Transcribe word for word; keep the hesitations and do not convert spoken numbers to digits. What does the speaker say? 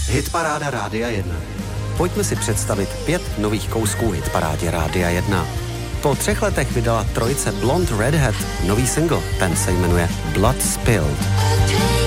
Hitparáda Rádia jedna. Pojďme si představit pět nových kousků hitparádě Rádia jedna. Po třech letech vydala trojice Blonde Redhead nový single, ten se jmenuje Blood Spilled.